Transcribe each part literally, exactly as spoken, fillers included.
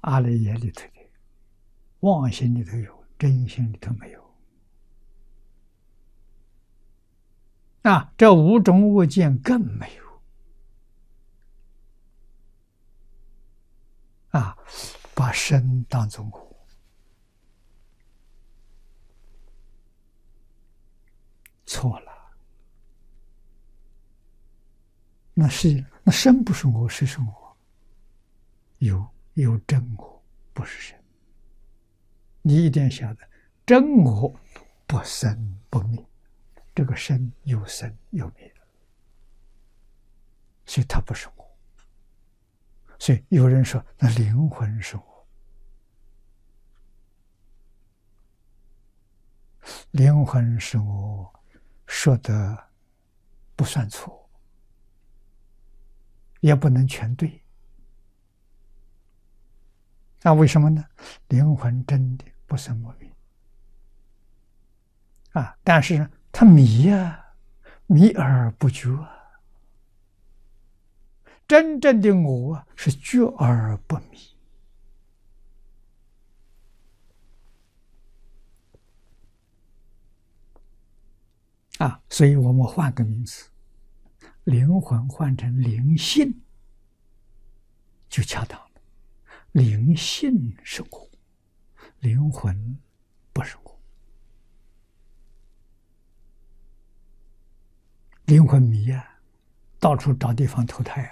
阿赖耶里头的，妄心里头有，真心里头没有。啊，这五种恶见更没有。啊，把身当作我，错了。那是那身不是我，谁是我？有有真我，不是身。你一定要晓得，真我不生不灭，这个身有生有灭，所以它不是我。所以有人说，那灵魂是我，灵魂是我，说的不算错，也不能全对。那为什么呢？灵魂真的不生不灭啊，但是它迷呀，迷而不觉啊。真正的我啊，是觉而不迷啊。所以我们换个名词，灵魂换成灵性就恰当了。灵性是我，灵魂不是我。灵魂迷啊，到处找地方投胎啊。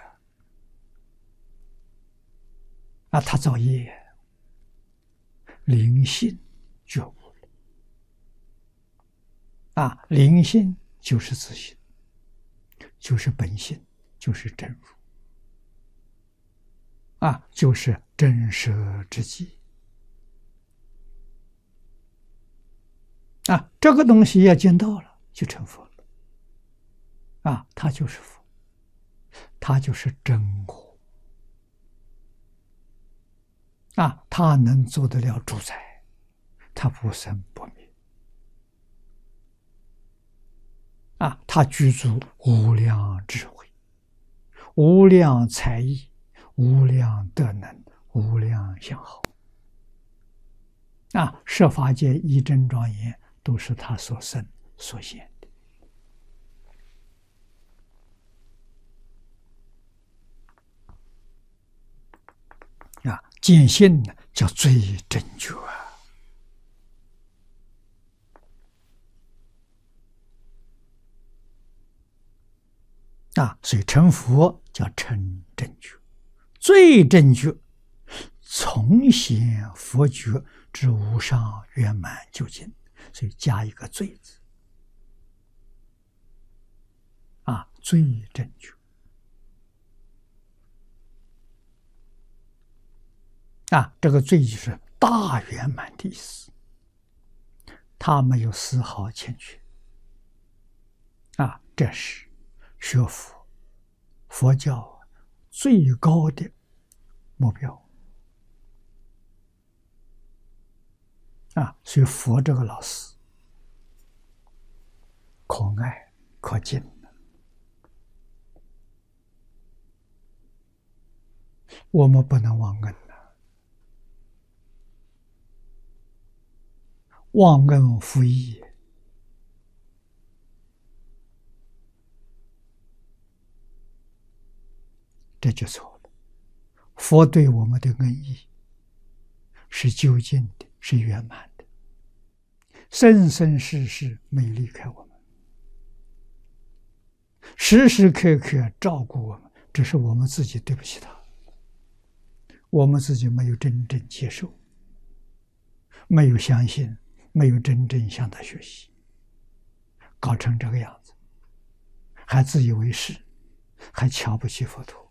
啊，他造业，灵性觉悟了。啊，灵性就是自性，就是本性，就是真如。啊，就是真实之际。啊，这个东西要见到了，就成佛了。啊，他就是佛，他就是真我。啊，他能做得了主宰，他不生不灭。啊，他具足无量智慧、无量才艺、无量德能、无量相好。啊，十法界一真庄严都是他所生所现的。啊，见性呢，叫最真觉啊。啊，所以成佛叫成真觉，最真觉，从显佛觉之无上圆满究竟，所以加一个最字。啊，最真觉。啊，这个最就是大圆满的意思，他没有丝毫欠缺。啊，这是学佛佛教最高的目标。啊，所以佛这个老师可爱可敬，我们不能忘恩。忘恩负义，这就错了。佛对我们的恩义是究竟的，是圆满的，生生世世没离开我们，时时刻刻照顾我们，只是我们自己对不起他，我们自己没有真正接受，没有相信，没有真正向他学习，搞成这个样子，还自以为是，还瞧不起佛陀。